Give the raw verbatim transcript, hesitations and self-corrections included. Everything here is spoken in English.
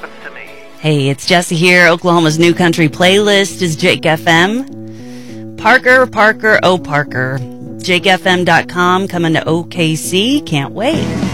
happens to me. Hey, it's Jesse here. Oklahoma's new country playlist is Jake F M. Parker, Parker, oh Parker. Jake F M dot com coming to O K C. Can't wait.